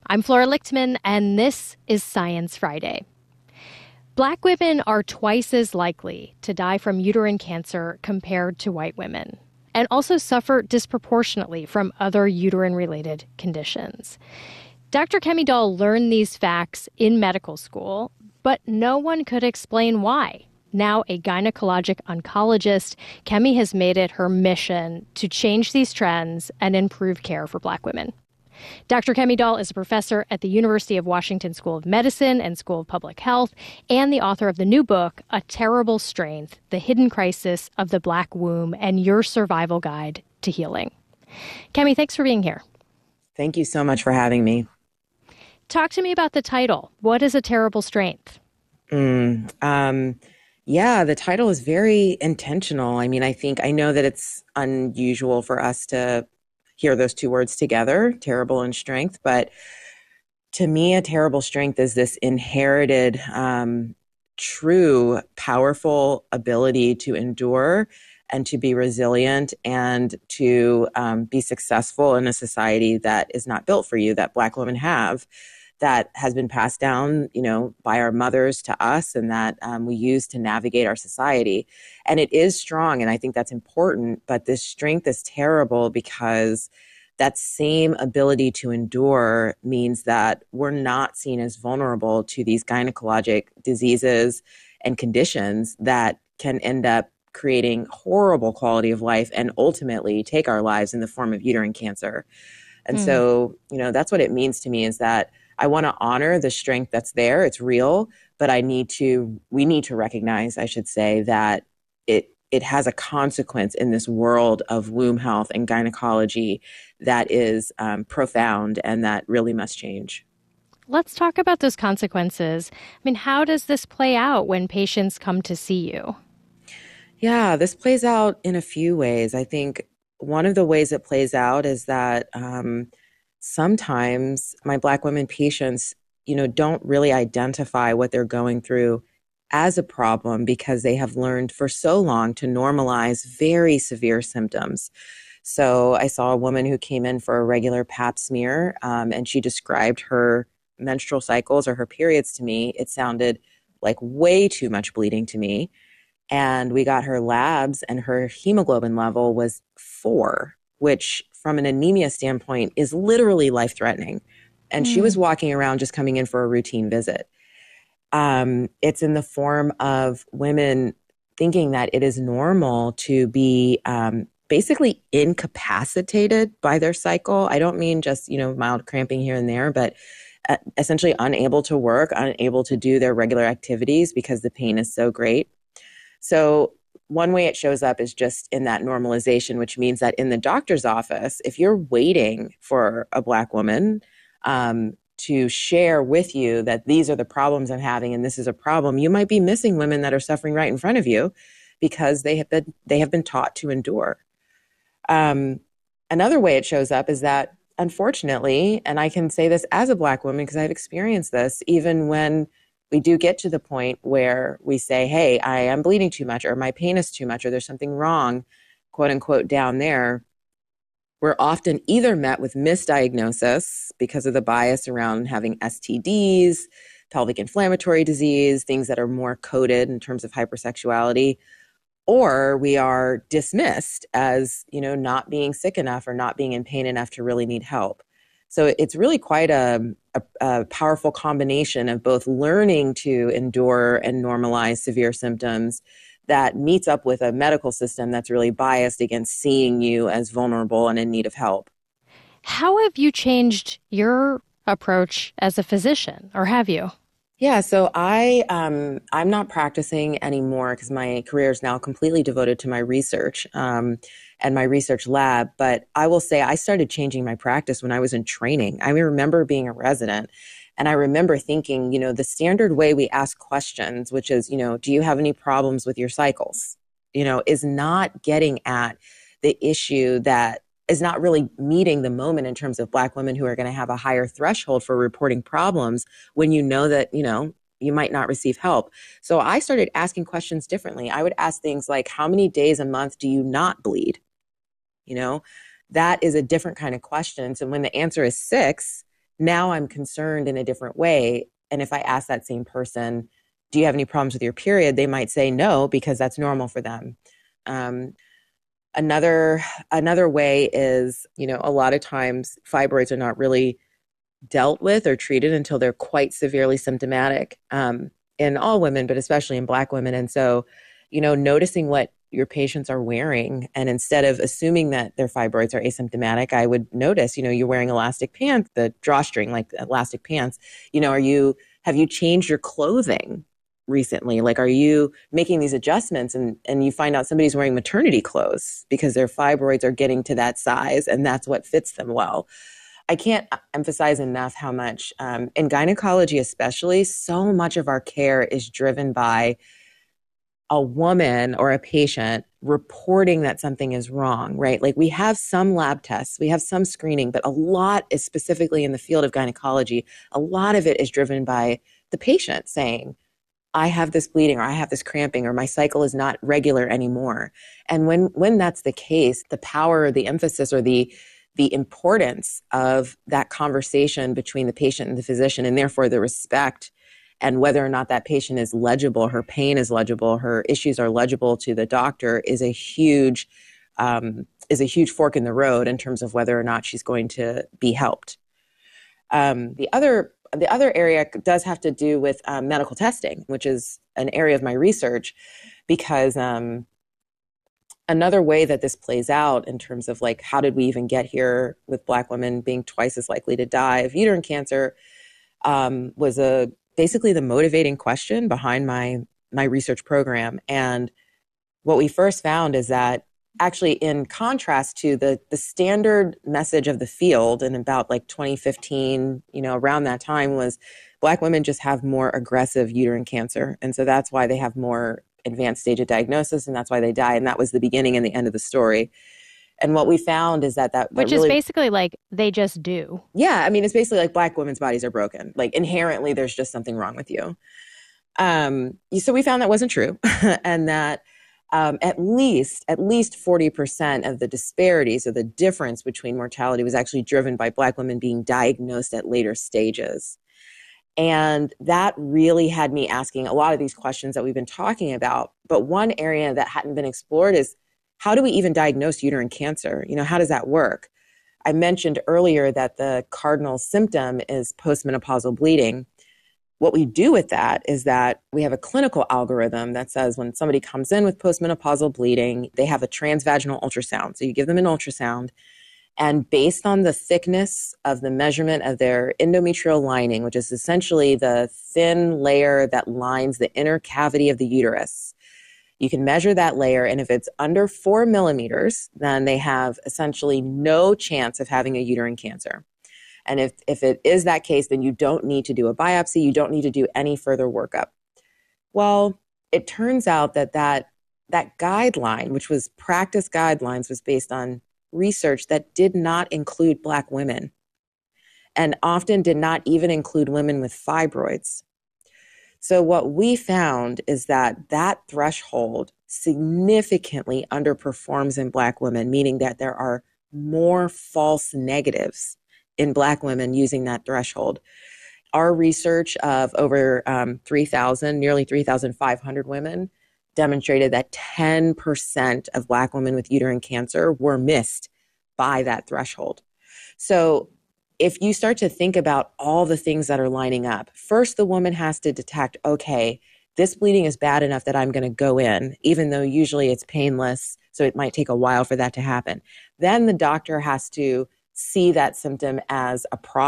I'm Flora Lichtman, and this is Science Friday. Black women are twice as likely to die from uterine cancer compared to white women, and also suffer disproportionately from other uterine-related conditions. Dr. Kemi Dahl learned these facts in medical school, but no one could explain why. Now a gynecologic oncologist, Kemi has made it her mission to change these trends and improve care for Black women. Dr. Kemi Dahl is a professor at the University of Washington School of Medicine and School of Public Health, and the author of the new book, A Terrible Strength: The Hidden Crisis of the Black Womb and Your Survival Guide to Healing. Kemi, thanks for being here. Thank you so much for having me. Talk to me about the title. What is A Terrible Strength? Yeah, the title is very intentional. I know that it's unusual for us to hear those two words together, terrible and strength. But to me, a terrible strength is this inherited, true, powerful ability to endure and to be resilient and to be successful in a society that is not built for you, that Black women have, that has been passed down, by our mothers to us, and that we use to navigate our society. And it is strong, and I think that's important, but this strength is terrible because that same ability to endure means that we're not seen as vulnerable to these gynecologic diseases and conditions that can end up creating horrible quality of life and ultimately take our lives in the form of uterine cancer. And so, that's what it means to me, is that I want to honor the strength that's there. It's real, but we need to recognize, I should say, that it has a consequence in this world of womb health and gynecology that is profound and that really must change. Let's talk about those consequences. How does this play out when patients come to see you? Yeah, this plays out in a few ways. I think one of the ways it plays out is that sometimes my Black women patients, don't really identify what they're going through as a problem because they have learned for so long to normalize very severe symptoms. So I saw a woman who came in for a regular pap smear, and she described her menstrual cycles or her periods to me. It sounded like way too much bleeding to me. And we got her labs, and her hemoglobin level was 4, which from an anemia standpoint is literally life-threatening. And she was walking around just coming in for a routine visit. It's in the form of women thinking that it is normal to be basically incapacitated by their cycle. I don't mean just, mild cramping here and there, but essentially unable to work, unable to do their regular activities because the pain is so great. So one way it shows up is just in that normalization, which means that in the doctor's office, if you're waiting for a Black woman to share with you that these are the problems I'm having and this is a problem, you might be missing women that are suffering right in front of you because they have been taught to endure. Another way it shows up is that, unfortunately, and I can say this as a Black woman because I've experienced this, even when we do get to the point where we say, hey, I am bleeding too much, or my pain is too much, or there's something wrong, quote unquote, down there, we're often either met with misdiagnosis because of the bias around having STDs, pelvic inflammatory disease, things that are more coded in terms of hypersexuality, or we are dismissed as, not being sick enough or not being in pain enough to really need help. So it's really quite a powerful combination of both learning to endure and normalize severe symptoms that meets up with a medical system that's really biased against seeing you as vulnerable and in need of help. How have you changed your approach as a physician, or have you? Yeah, so I'm not practicing anymore because my career is now completely devoted to my research and my research lab. But I will say I started changing my practice when I was in training. I remember being a resident, and I remember thinking, the standard way we ask questions, which is, do you have any problems with your cycles, is not getting at the issue that is not really meeting the moment in terms of Black women who are going to have a higher threshold for reporting problems when you know that, you might not receive help. So I started asking questions differently. I would ask things like, how many days a month do you not bleed? That is a different kind of question. So when the answer is 6, Now I'm concerned in a different way. And if I ask that same person, do you have any problems with your period? They might say no, because that's normal for them. Um, another way is, a lot of times fibroids are not really dealt with or treated until they're quite severely symptomatic, in all women, but especially in Black women. And so, noticing what your patients are wearing, and instead of assuming that their fibroids are asymptomatic, I would notice, you're wearing elastic pants, the drawstring, like elastic pants. Have you changed your clothing recently? Like, are you making these adjustments, and you find out somebody's wearing maternity clothes because their fibroids are getting to that size and that's what fits them well. I can't emphasize enough how much, in gynecology especially, so much of our care is driven by a woman or a patient reporting that something is wrong, right? Like, we have some lab tests, we have some screening, but a lot is specifically in the field of gynecology. A lot of it is driven by the patient saying, I have this bleeding, or I have this cramping, or my cycle is not regular anymore. And when that's the case, the power, the emphasis, or the importance of that conversation between the patient and the physician, and therefore the respect, and whether or not that patient is legible, her pain is legible, her issues are legible to the doctor, is a huge fork in the road in terms of whether or not she's going to be helped. The other area does have to do with medical testing, which is an area of my research, because another way that this plays out in terms of, like, how did we even get here with Black women being twice as likely to die of uterine cancer, was basically the motivating question behind my research program. And what we first found is that, actually, in contrast to the standard message of the field in about like 2015, around that time, was Black women just have more aggressive uterine cancer. And so that's why they have more advanced stage of diagnosis, and that's why they die. And that was the beginning and the end of the story. And what we found is that which is basically like they just do. Yeah, I mean, it's basically like Black women's bodies are broken. Like, inherently, there's just something wrong with you. So we found that wasn't true, and that at least 40% of the disparities, or the difference between mortality, was actually driven by Black women being diagnosed at later stages. And that really had me asking a lot of these questions that we've been talking about. But one area that hadn't been explored is, how do we even diagnose uterine cancer? How does that work? I mentioned earlier that the cardinal symptom is postmenopausal bleeding. What we do with that is that we have a clinical algorithm that says, when somebody comes in with postmenopausal bleeding, they have a transvaginal ultrasound. So you give them an ultrasound, and based on the thickness of the measurement of their endometrial lining, which is essentially the thin layer that lines the inner cavity of the uterus, you can measure that layer, and if it's under 4 millimeters, then they have essentially no chance of having a uterine cancer. And if it is that case, then you don't need to do a biopsy. You don't need to do any further workup. Well, it turns out that guideline, which was practice guidelines, was based on research that did not include Black women, and often did not even include women with fibroids. So what we found is that threshold significantly underperforms in Black women, meaning that there are more false negatives in Black women using that threshold. Our research of over 3,000, nearly 3,500 women, demonstrated that 10% of Black women with uterine cancer were missed by that threshold. So if you start to think about all the things that are lining up, first, the woman has to detect, okay, this bleeding is bad enough that I'm going to go in, even though usually it's painless, so it might take a while for that to happen. Then the doctor has to see that symptom as a problem